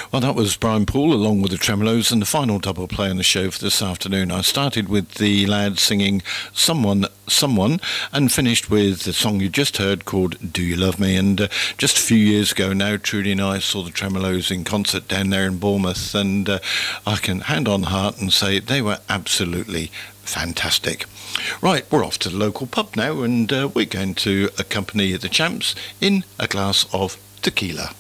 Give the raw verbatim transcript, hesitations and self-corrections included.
Well, that was Brian Poole along with the Tremolos and the final double play on the show for this afternoon. I started with the lads singing Someone, Someone and finished with the song you just heard called Do You Love Me? And uh, just a few years ago now, Trudy and I saw the Tremolos in concert down there in Bournemouth, and uh, I can hand on heart and say they were absolutely fantastic. Right, we're off to the local pub now, and uh, we're going to accompany the champs in a glass of tequila.